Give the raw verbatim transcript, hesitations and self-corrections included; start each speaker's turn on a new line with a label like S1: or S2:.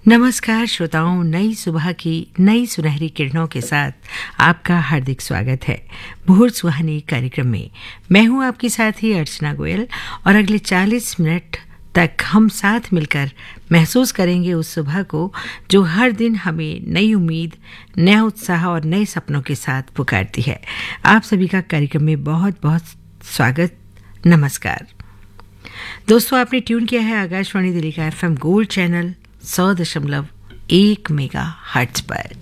S1: नमस्कार श्रोताओं, नई सुबह की नई सुनहरी किरणों के साथ आपका हार्दिक स्वागत है भोर सुहानी कार्यक्रम में। मैं हूं आपकी साथी अर्चना गोयल और अगले चालीस मिनट तक हम साथ मिलकर महसूस करेंगे उस सुबह को जो हर दिन हमें नई उम्मीद, नया उत्साह और नए सपनों के साथ पुकारती है। आप सभी का कार्यक्रम में बहुत बहुत स्वागत। नमस्कार दोस्तों, आपने ट्यून किया है आकाशवाणी दिल्ली का एफएम गोल्ड चैनल सौ दशमलव एक मेगा हर्ट्ज पर।